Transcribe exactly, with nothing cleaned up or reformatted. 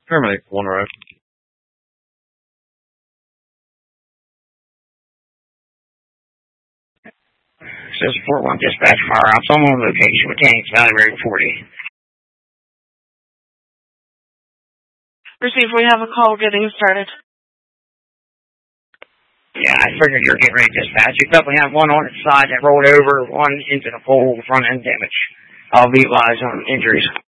Terminate one row. Says Fort One Dispatch Fire Ops on location with Tanks Valley Road forty. Receive, we have a call getting started. Yeah, I figured you were getting ready to dispatch. You definitely have one on its side that rolled over, one into the pole, front end damage. I'll be advised on injuries.